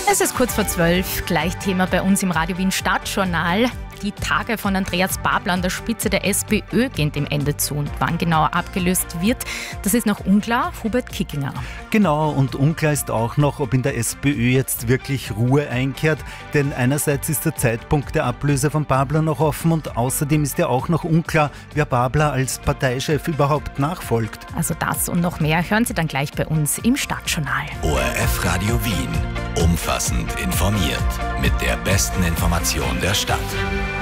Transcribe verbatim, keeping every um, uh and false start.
Es ist kurz vor zwölf, gleich Thema bei uns im Radio Wien Stadtjournal. Die Tage von Andreas Babler an der Spitze der SPÖ gehen dem Ende zu. Und wann genauer abgelöst wird, das ist noch unklar. Hubert Kickinger. Genau, und unklar ist auch noch, ob in der SPÖ jetzt wirklich Ruhe einkehrt. Denn einerseits ist der Zeitpunkt der Ablöse von Babler noch offen und außerdem ist ja auch noch unklar, wer Babler als Parteichef überhaupt nachfolgt. Also das und noch mehr hören Sie dann gleich bei uns im Stadtjournal. O R F Radio Wien. Umfassend informiert. Mit der besten Information der Stadt.